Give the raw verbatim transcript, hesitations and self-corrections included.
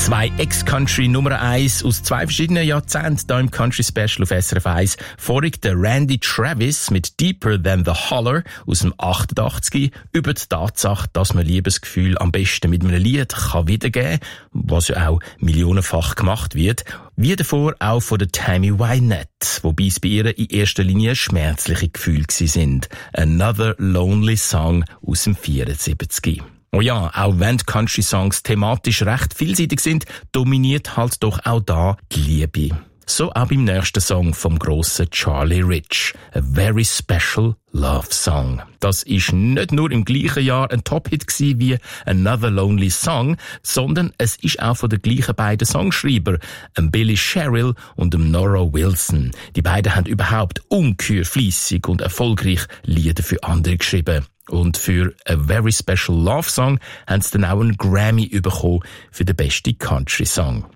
Zwei Ex-Country Nummer eins aus zwei verschiedenen Jahrzehnten hier im Country Special auf S R F eins. Vorig der Randy Travis mit Deeper Than the Holler aus dem achtundachtzig über die Tatsache, dass man Liebesgefühl am besten mit einem Lied kann wiedergeben kann, was ja auch millionenfach gemacht wird. Wie davor auch von der Tammy Wynette, wobei es bei ihr in erster Linie schmerzliche Gefühle sind. Another Lonely Song aus dem vierundsiebzig. Oh ja, auch wenn die Country-Songs thematisch recht vielseitig sind, dominiert halt doch auch da die Liebe. So auch beim nächsten Song vom grossen Charlie Rich. A Very Special Love Song. Das ist nicht nur im gleichen Jahr ein Top-Hit gewesen wie Another Lonely Song, sondern es ist auch von den gleichen beiden Songschreiber, dem Billy Sherrill und dem Nora Wilson. Die beiden haben überhaupt ungeheuer fleissig und erfolgreich Lieder für andere geschrieben. Und für A Very Special Love Song haben sie dann auch einen Grammy bekommen für den besten Country-Song.